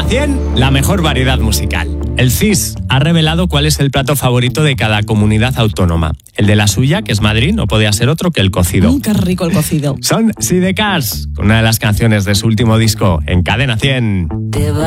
100, la mejor variedad musical. El CIS ha revelado cuál es el plato favorito de cada comunidad autónoma. El de la suya, que es Madrid, no podía ser otro que el cocido. Qué rico el cocido. Son Sidecars, con una de las canciones de su último disco, En Cadena 100.